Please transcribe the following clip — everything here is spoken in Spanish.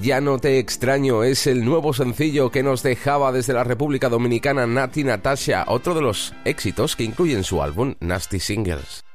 Ya no te extraño es el nuevo sencillo que nos dejaba desde la República Dominicana Natti Natasha, otro de los éxitos que incluye en su álbum Nasty Singles.